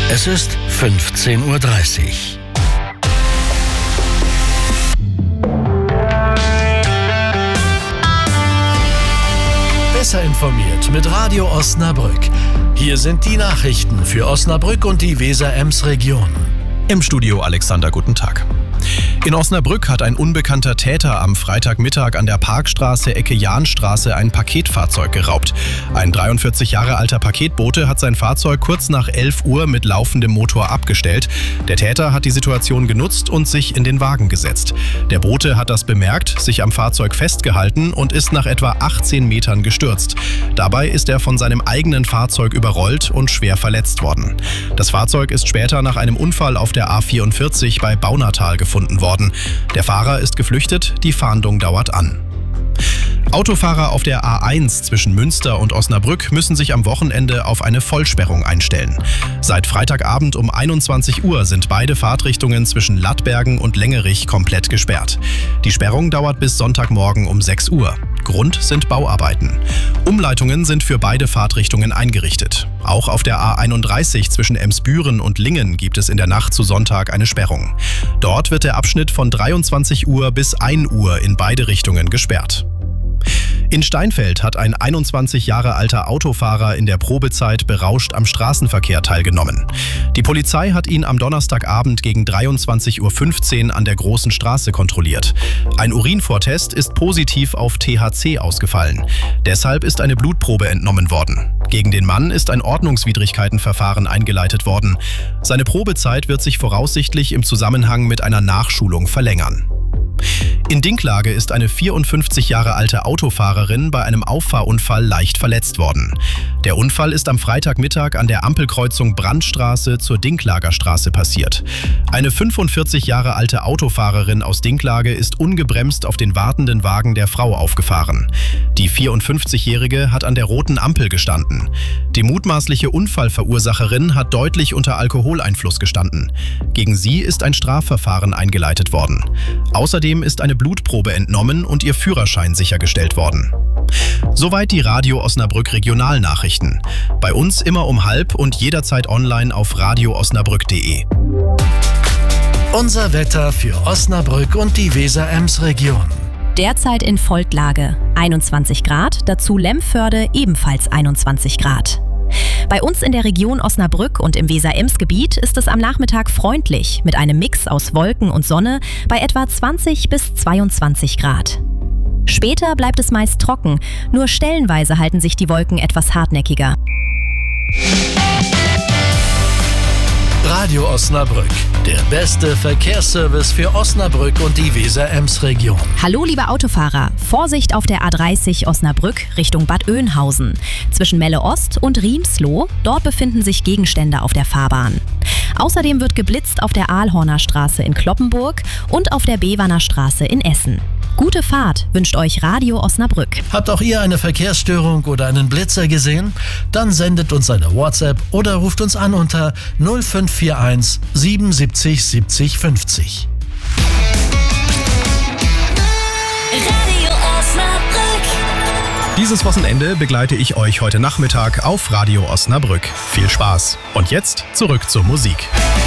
Es ist 15:30 Uhr. Besser informiert mit Radio Osnabrück. Hier sind die Nachrichten für Osnabrück und die Weser-Ems-Region. Im Studio Alexander, guten Tag. In Osnabrück hat ein unbekannter Täter am Freitagmittag an der Parkstraße Ecke Jahnstraße ein Paketfahrzeug geraubt. Ein 43 Jahre alter Paketbote hat sein Fahrzeug kurz nach 11 Uhr mit laufendem Motor abgestellt. Der Täter hat die Situation genutzt und sich in den Wagen gesetzt. Der Bote hat das bemerkt, sich am Fahrzeug festgehalten und ist nach etwa 18 Metern gestürzt. Dabei ist er von seinem eigenen Fahrzeug überrollt und schwer verletzt worden. Das Fahrzeug ist später nach einem Unfall auf der A44 bei Baunatal gefunden worden. Der Fahrer ist geflüchtet, die Fahndung dauert an. Autofahrer auf der A1 zwischen Münster und Osnabrück müssen sich am Wochenende auf eine Vollsperrung einstellen. Seit Freitagabend um 21 Uhr sind beide Fahrtrichtungen zwischen Lattbergen und Längerich komplett gesperrt. Die Sperrung dauert bis Sonntagmorgen um 6 Uhr. Grund sind Bauarbeiten. Umleitungen sind für beide Fahrtrichtungen eingerichtet. Auch auf der A31 zwischen Emsbüren und Lingen gibt es in der Nacht zu Sonntag eine Sperrung. Dort wird der Abschnitt von 23 Uhr bis 1 Uhr in beide Richtungen gesperrt. In Steinfeld hat ein 21 Jahre alter Autofahrer in der Probezeit berauscht am Straßenverkehr teilgenommen. Die Polizei hat ihn am Donnerstagabend gegen 23:15 Uhr an der Großen Straße kontrolliert. Ein Urinvortest ist positiv auf THC ausgefallen. Deshalb ist eine Blutprobe entnommen worden. Gegen den Mann ist ein Ordnungswidrigkeitenverfahren eingeleitet worden. Seine Probezeit wird sich voraussichtlich im Zusammenhang mit einer Nachschulung verlängern. In Dinklage ist eine 54 Jahre alte Autofahrerin bei einem Auffahrunfall leicht verletzt worden. Der Unfall ist am Freitagmittag an der Ampelkreuzung Brandstraße zur Dinklager Straße passiert. Eine 45 Jahre alte Autofahrerin aus Dinklage ist ungebremst auf den wartenden Wagen der Frau aufgefahren. Die 54-Jährige hat an der roten Ampel gestanden. Die mutmaßliche Unfallverursacherin hat deutlich unter Alkoholeinfluss gestanden. Gegen sie ist ein Strafverfahren eingeleitet worden. Außerdem ist eine Blutprobe entnommen und ihr Führerschein sichergestellt worden. Soweit die Radio Osnabrück Regionalnachrichten. Bei uns immer um 12:30 und jederzeit online auf radioosnabrück.de. Unser Wetter für Osnabrück und die Weser-Ems-Region. Derzeit in Volklage 21 Grad, dazu Lemförde ebenfalls 21 Grad. Bei uns in der Region Osnabrück und im Weser-Ems-Gebiet ist es am Nachmittag freundlich mit einem Mix aus Wolken und Sonne bei etwa 20 bis 22 Grad. Später bleibt es meist trocken, nur stellenweise halten sich die Wolken etwas hartnäckiger. Radio Osnabrück, der beste Verkehrsservice für Osnabrück und die Weser-Ems-Region. Hallo liebe Autofahrer, Vorsicht auf der A30 Osnabrück Richtung Bad Oeynhausen. Zwischen Melle Ost und Riemsloh, dort befinden sich Gegenstände auf der Fahrbahn. Außerdem wird geblitzt auf der Aalhorner Straße in Cloppenburg und auf der Bewaner Straße in Essen. Gute Fahrt wünscht euch Radio Osnabrück. Habt auch ihr eine Verkehrsstörung oder einen Blitzer gesehen? Dann sendet uns eine WhatsApp oder ruft uns an unter 0541 77 70 50. Radio Osnabrück. Dieses Wochenende begleite ich euch heute Nachmittag auf Radio Osnabrück. Viel Spaß. Und jetzt zurück zur Musik.